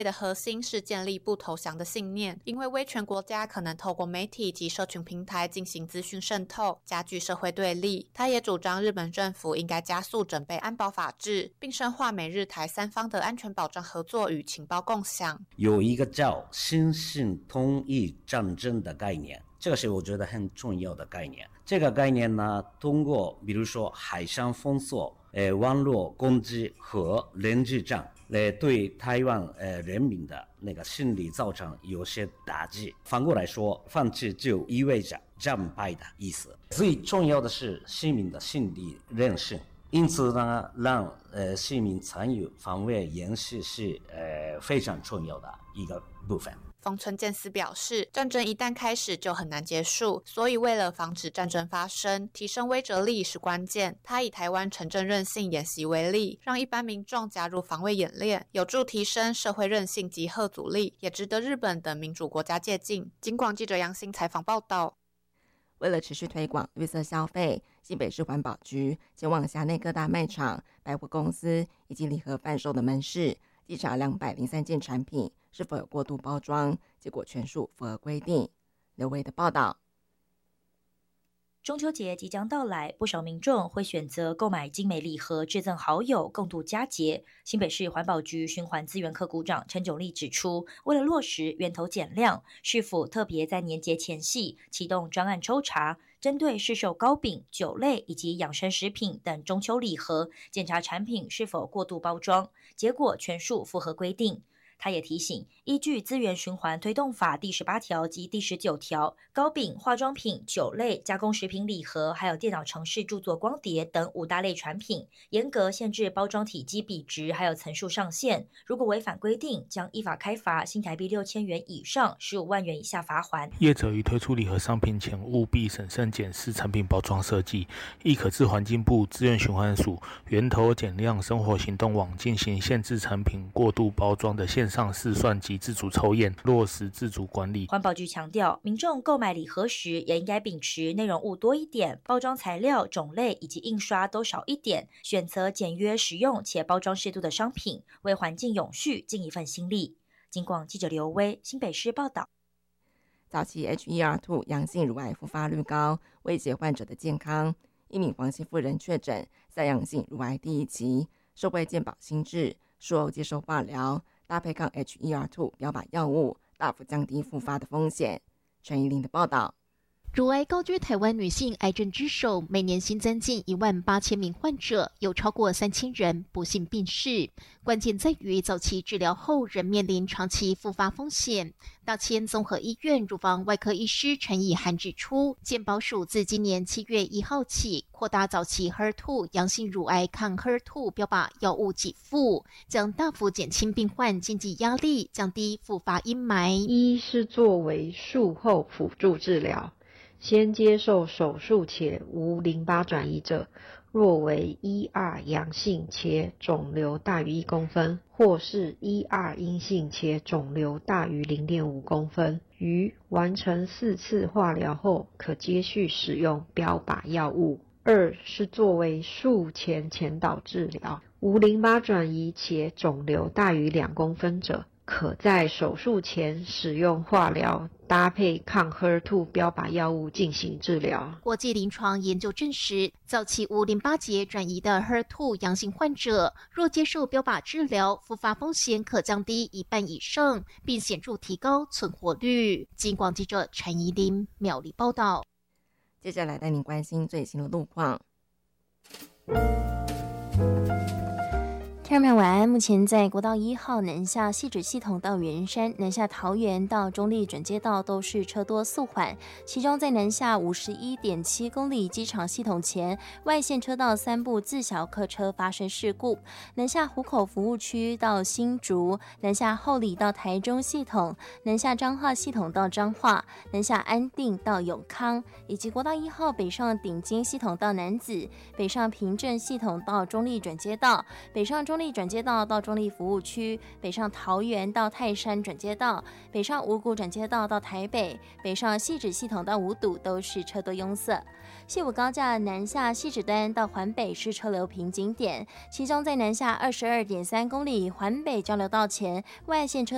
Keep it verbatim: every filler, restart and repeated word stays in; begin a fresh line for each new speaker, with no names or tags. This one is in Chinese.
的核心是建立不投降的信念，因为威权国家可能透过媒体及社群平台进行资讯渗透，加剧社会对立。他也主张日本政府应该加速准备安保法制，并深化美日台三方的安全保障合作与情报共享。
有一个叫新型通义战争的概念，这个是我觉得很重要的概念。这个概念呢，通过比如说海上封锁、呃网络攻击和人质战，来对台湾呃人民的那个心理造成有些打击。反过来说，放弃就意味着战败的意思。最重要的是市民的心理韧性。因此呢，让呃市民参与防卫演习是呃非常重要的一个部分。
丰村健司表示，战争一旦开始就很难结束，所以为了防止战争发生，提升威慑力是关键。他以台湾城镇韧性演习为例，让一般民众加入防卫演练，有助提升社会韧性及吓阻力，也值得日本等民主国家借鉴。警广记者杨欣采访报道。
为了持续推广绿色消费，新北市环保局前往辖内各大卖场、百货公司以及礼盒贩售的门市，稽查两百零三件产品是否有过度包装，结果全数符合规定。刘维的报道。
中秋节即将到来，不少民众会选择购买精美礼盒致赠好友，共度佳节。新北市环保局循环资源科股长陈炯丽指出，为了落实源头减量，市府特别在年节前夕启动专案抽查，针对市售糕饼、酒类以及养生食品等中秋礼盒，检查产品是否过度包装，结果全数符合规定。他也提醒，依据资源循环推动法第十八条及第十九条，糕饼、化妆品、酒类、加工食品礼盒，还有电脑程式著作光碟等五大类产品，严格限制包装体积比值，还有层数上限。如果违反规定，将依法开罚新台币六千元以上十五万元以下罚锾。
业者于推出礼盒商品前，务必审慎检视产品包装设计，亦可至环境部资源循环署源头减量生活行动网进行限制产品过度包装的线上试算及自主抽验，落实自主管理。
环保局强调，民众购买礼盒时也应该秉持内容物多一点、包装材料种类以及印刷都少一点，选择简约实用且包装适度的商品，为环境永续尽一份心力。警广记者刘威新北市报道。
早期 H E R 二 阳性乳癌复发率高，威胁患者的健康。一名黄姓妇人确诊三阳性乳癌第一期，受惠健保新制，术后接受化疗，搭配抗 H E R 二 标靶药物，大幅降低复发的风险。陈怡玲的报道。
乳癌高居台湾女性癌症之首，每年新增近一万八千名患者，有超过三千人不幸病逝。关键在于早期治疗后仍面临长期复发风险。大千综合医院乳房外科医师陈以涵指出，健保署自今年七月一号起，扩大早期 H E R 二 阳性乳癌抗 H E R 二 标靶药物给付，将大幅减轻病患经济压力，降低复发阴霾。
一是作为术后辅助治疗。先接受手术且无淋巴转移者，若为 E R 阳性且肿瘤大于一公分，或是 E R 阴性且肿瘤大于 零点五公分，于完成四次化疗后，可接续使用标靶药物。二是作为术前前导治疗，无淋巴转移且肿瘤大于两公分者，可在手术前使用化疗搭配抗 H E R 二 标靶药物进行治疗。
国际临床研究证实，早期无淋巴结转移的 H E R 二 阳性患者，若接受标靶治疗，复发风险可降低一半以上，并显著提高存活率。警广记者陈怡琳苗栗报道。
接下来带您关心最新的路况。
听众朋友晚安，目前在国道一号南下汐止系统到圆山、南下桃园到中立转接道都是车多速缓，其中在南下五十一点七公里机场系统前外线车道三部自小客车发生事故，南下湖口服务区到新竹，南下后里到台中系统，南下彰化系统到彰化，南下安定到永康，以及国道一号北上顶金系统到楠梓，北上平镇系统到中立转接道，北上中立转接道到中立服务区，北上桃园到泰山转接道，北上五股转接道到台北，北上汐止系统到五堵都是车多拥塞。西武高架南下汐止端到环北是车流瓶颈点，其中在南下二十二点三公里环北交流道前外线车